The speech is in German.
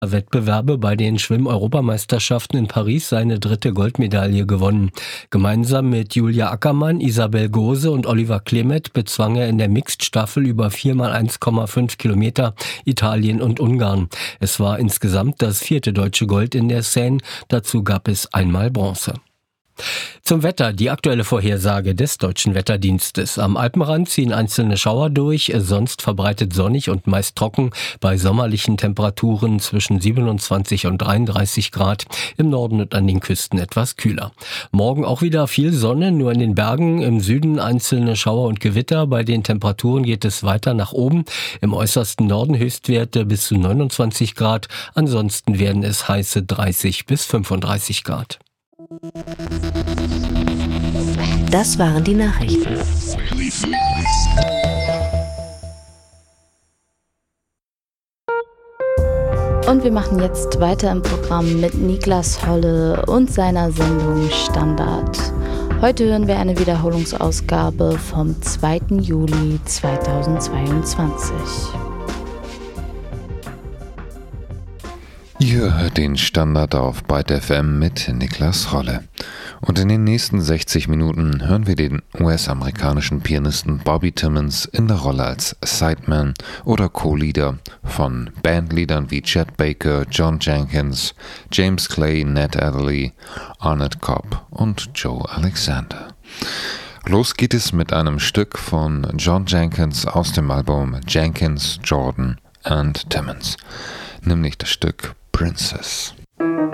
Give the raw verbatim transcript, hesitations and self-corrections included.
Wettbewerbe bei den Schwimm-Europameisterschaften in Paris seine dritte Goldmedaille gewonnen. Gemeinsam mit Julia Ackermann, Isabel Gose und Oliver Klemet bezwang er in der Mixed-Staffel über vier mal eins Komma fünf Kilometer Italien und Ungarn. Es war insgesamt das vierte deutsche Gold in der Seine, dazu gab es einmal Bronze. Zum Wetter, die aktuelle Vorhersage des Deutschen Wetterdienstes. Am Alpenrand ziehen einzelne Schauer durch, sonst verbreitet sonnig und meist trocken bei sommerlichen Temperaturen zwischen siebenundzwanzig und dreiunddreißig Grad, im Norden und an den Küsten etwas kühler. Morgen auch wieder viel Sonne, nur in den Bergen, im Süden einzelne Schauer und Gewitter. Bei den Temperaturen geht es weiter nach oben, im äußersten Norden Höchstwerte bis zu neunundzwanzig Grad, ansonsten werden es heiße dreißig bis fünfunddreißig Grad. Das waren die Nachrichten. Und wir machen jetzt weiter im Programm mit Niklas Holle und seiner Sendung Standard. Heute hören wir eine Wiederholungsausgabe vom zweiten Juli zweitausendzweiundzwanzig. Ihr hört den Standard auf Byte F M mit Niklas Holle. Und in den nächsten sechzig Minuten hören wir den U S-amerikanischen Pianisten Bobby Timmons in der Rolle als Sideman oder Co-Leader von Bandleadern wie Chet Baker, John Jenkins, James Clay, Ned Adderley, Arnett Cobb und Joe Alexander. Los geht es mit einem Stück von John Jenkins aus dem Album Jenkins, Jordan and Timmons, nämlich das Stück Princess.